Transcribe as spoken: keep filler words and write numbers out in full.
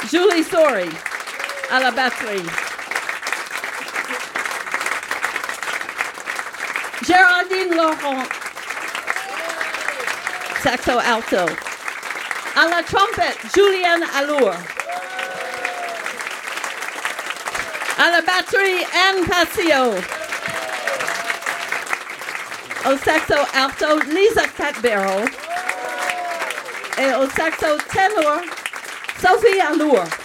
Julie Sori à la batterie. Géraldine Laurent, saxo alto. À la trompette, Julienne Allure. À la batterie, Anne Passio. Au saxo alto, Lisa Catbarrow. Et au saxo ténor, Sophie Allure.